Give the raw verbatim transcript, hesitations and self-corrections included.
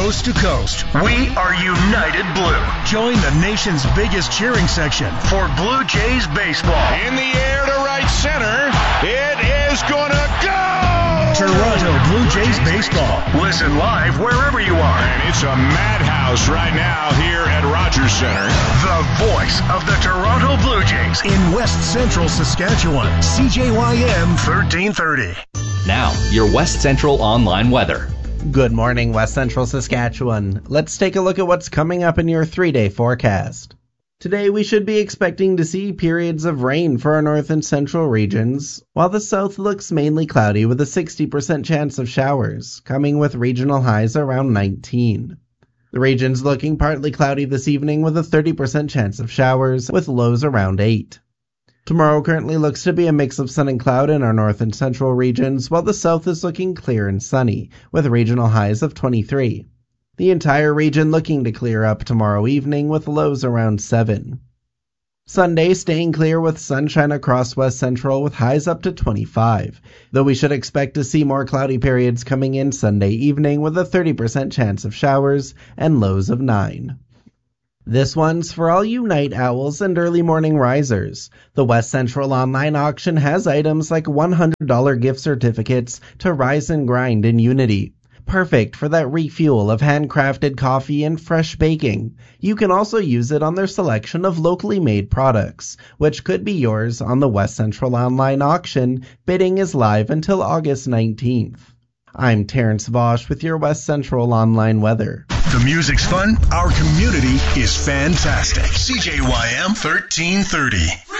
coast to coast. We are United Blue. Join the nation's biggest cheering section for Blue Jays baseball. In the air to right center. It is gonna go! Toronto Blue Jays baseball. Listen live wherever you are. And it's a madhouse right now here at Rogers Center. The voice of the Toronto Blue Jays in West Central Saskatchewan. C J Y M thirteen thirty. Now, your West Central online weather. Good morning, West Central Saskatchewan. Let's take a look at what's coming up in your three-day forecast. Today, we should be expecting to see periods of rain for our north and central regions, while the south looks mainly cloudy with a sixty percent chance of showers, coming with regional highs around nineteen. The region's looking partly cloudy this evening with a thirty percent chance of showers, with lows around eight. Tomorrow currently looks to be a mix of sun and cloud in our north and central regions, while the south is looking clear and sunny, with regional highs of twenty-three. The entire region looking to clear up tomorrow evening with lows around seven. Sunday staying clear with sunshine across West Central with highs up to twenty-five, though we should expect to see more cloudy periods coming in Sunday evening with a thirty percent chance of showers and lows of nine. This one's for all you night owls and early morning risers. The West Central online auction has items like one hundred dollars gift certificates to Rise and Grind in Unity. Perfect for that refuel of handcrafted coffee and fresh baking. You can also use it on their selection of locally made products, which could be yours on the West Central online auction. Bidding is live until August nineteenth. I'm Terrence Vosch with your West Central online weather. The music's fun. Our community is fantastic. C J Y M thirteen thirty.